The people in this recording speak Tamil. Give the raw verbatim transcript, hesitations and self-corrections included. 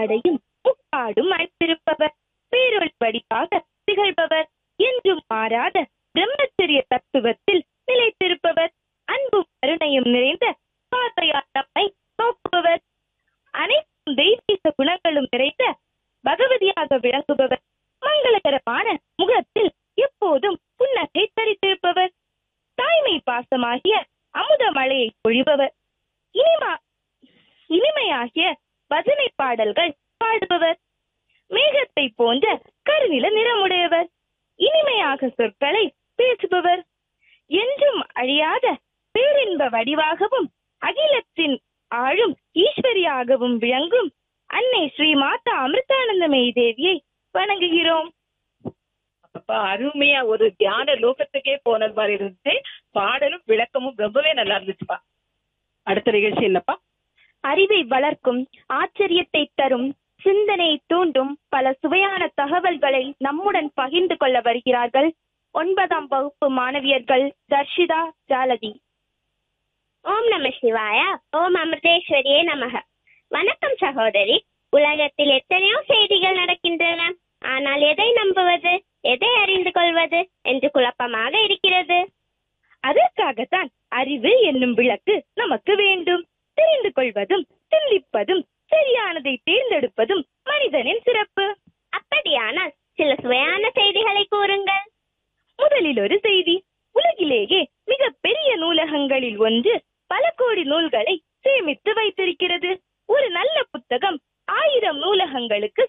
ஆடையும் முக்காடும் அணிந்திருப்பவர், பேரொளி வடிவாக திகழ்பவர், என்றும் மாறாத பிரம்மச்சரிய தத்துவத்தில் நிலைத்திருப்பவர், அன்பும் கருணையும் நிறைந்த பார்வையால் நம்மை நோக்குபவர், அனைத்தும் தெய்வீக குணங்களும் நிறைந்த பகவதியாக விளங்குபவர், மங்களகரமான முகத்தில் எப்போதும் புன்னகை தரித்திருப்பவர், தாய்மை பாசமாகிய அமுத மழையை பொழிபவர், இனிமா இனிமையாகிய பஜனை பாடல்கள் பாடுபவர், மேகத்தை போன்ற கருநில நிறமுடையவர், இனிமையாக சொற்களை பேசுபவர், என்றும் அழியாத பேரின்ப வடிவாகவும் அகிலத்தின் ஆளும் ஈஸ்வரியாகவும் விளங்கும் அன்னை ஸ்ரீ மாதா அமிர்தானந்தமயி தேவியை வணங்குகிறோம். அப்பா அருமையா ஒரு தியான லோகத்துக்கே போனது மாதிரி இருந்துச்சு. பாடலும் விளக்கமும் ரொம்பவே நல்லா இருந்துச்சுப்பா. அடுத்த நிகழ்ச்சி என்னப்பா? அறிவை வளர்க்கும், ஆச்சரியத்தை தரும், சிந்தனையை தூண்டும் பல சுவையான தகவல்களை நம்முடன் பகிர்ந்து கொள்ள வருகிறார்கள் ஒன்பதாம் வகுப்பு மாணவியர்கள் தர்ஷிதா, ஜாலதி. ஓம் நம சிவாய. ஓம் அமிர்தேஸ்வரியே நமக. வணக்கம் சகோதரி. உலகத்தில் எத்தனையோ செய்திகள் நடக்கின்றன. ஆனால் எதை நம்புவது, எதை அறிந்து கொள்வது என்று குழப்பமாக இருக்கிறது. அதற்காகத்தான் அறிவு என்னும் விளக்கு நமக்கு வேண்டும். தெரிந்து கொள்வதும் சிந்திப்பதும் சரியானதை தேர்ந்தெடுப்பதும் மனிதனின் சிறப்பு. அப்படியானால் சில சுவையான செய்திகளை கூறுங்கள். முதலில் ஒரு செய்தி. உலகிலேயே மிக பெரிய நூலகங்களில் ஒன்று பல கோடி நூல்களை சேமித்து வைத்திருக்கிறது. ஒரு நல்ல புத்தகம் ஆயிரம் நூலகங்களுக்கு